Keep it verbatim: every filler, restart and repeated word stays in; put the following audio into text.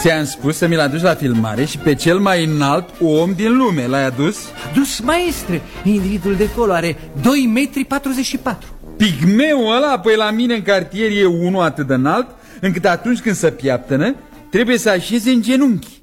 Ți-am spus să mi-l aduci la filmare și pe cel mai înalt om din lume. L-ai adus? Adus, maestre. Individul de acolo are doi metri patruzeci și patru. Pigmeul ăla? Păi la mine în cartier e unul atât de înalt încât atunci când se piaptănă trebuie să așeze în genunchi.